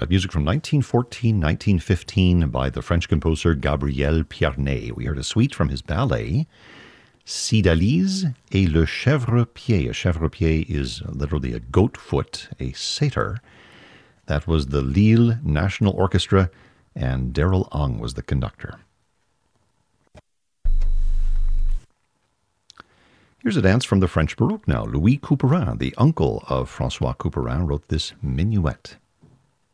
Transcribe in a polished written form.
Music from 1914-1915 by the French composer Gabriel Pierné. We heard a suite from his ballet, Cydalise et le Chèvre-Pied. A chèvre-pied is literally a goat foot, a satyr. That was the Lille National Orchestra, and Daryl Ong was the conductor. Here's a dance from the French Baroque now. Louis Couperin, the uncle of François Couperin, wrote this minuet.